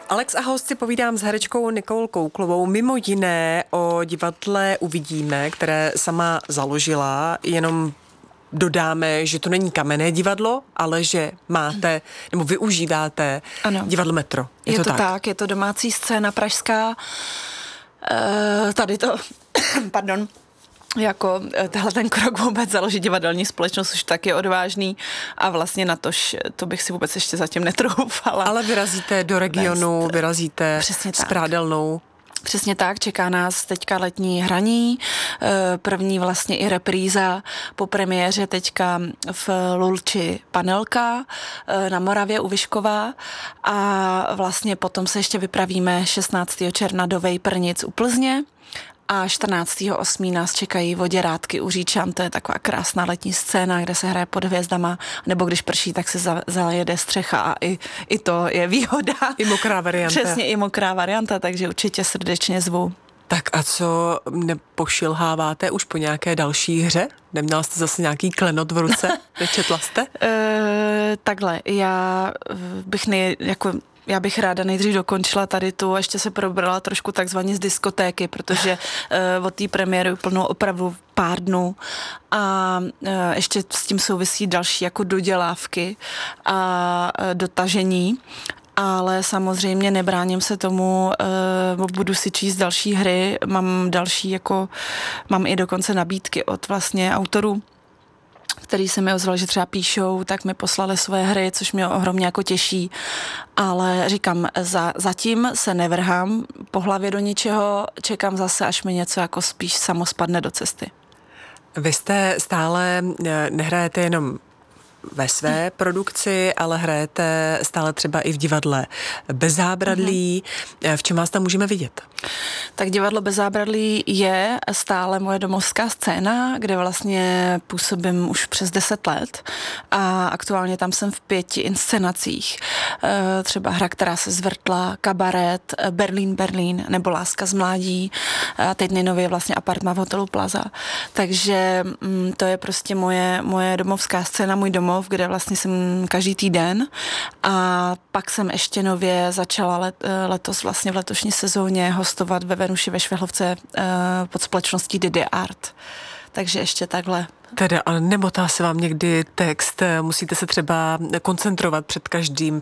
Alex a host si povídám s herečkou Nicole Kouklovou. Mimo jiné o divadle Uvidíme, které sama založila, jenom dodáme, že to není kamenné divadlo, ale že máte, nebo využíváte divadlo Metro. Je to tak, je to domácí scéna pražská. Tady to, pardon, jako tahle ten krok vůbec založit divadelní společnost už tak je odvážný a vlastně to bych si vůbec ještě zatím netroufala. Ale vyrazíte do regionu, vyrazíte s Prádelnou. Přesně tak, čeká nás teďka letní hraní, první vlastně i repríza po premiéře teďka v Lulči Panelka na Moravě u Vyškova a vlastně potom se ještě vypravíme 16. června do Vejprnic u Plzně. A 14.8. nás čekají Voděrádky u Říčan, to je taková krásná letní scéna, kde se hraje pod hvězdama, nebo když prší, tak se zajede střecha a i to je výhoda. I mokrá varianta. Přesně, i mokrá varianta, takže určitě srdečně zvu. Tak a co nepošilháváte už po nějaké další hře? Neměla jste zase nějaký klenot v ruce? Nečetla jste? Takhle, já bych ráda nejdřív dokončila tady tu a ještě se probrala trošku takzvaně z diskotéky, protože od té premiéry uplynulo opravdu pár dnů a ještě s tím souvisí další jako dodělávky a dotažení. Ale samozřejmě nebráním se tomu, budu si číst další hry, mám i dokonce nabídky od vlastně autorů, který se mi ozval, že třeba píšou, tak mi poslali svoje hry, což mě ohromně jako těší, ale říkám, zatím se nevrhám po hlavě do ničeho, čekám zase, až mi něco jako spíš samo spadne do cesty. Vy jste stále, nehrajete jenom ve své produkci, ale hrajete stále třeba i v divadle Bez zábradlí. V čem vás tam můžeme vidět? Tak divadlo Bez zábradlí je stále moje domovská scéna, kde vlastně působím už přes 10 let a aktuálně tam jsem v 5 inscenacích. Třeba Hra, která se zvrtla, Kabaret, Berlín nebo Láska z mládí a teď nejnově vlastně Apartma v hotelu Plaza. Takže to je prostě moje domovská scéna, můj domov, kde vlastně jsem každý týden a pak jsem ještě nově začala letos vlastně v letošní sezóně hostovat ve Venuši ve Švehlovce pod společností Didi Art. Takže ještě takhle. Teda, ale nemotá se vám někdy text? Musíte se třeba koncentrovat před každým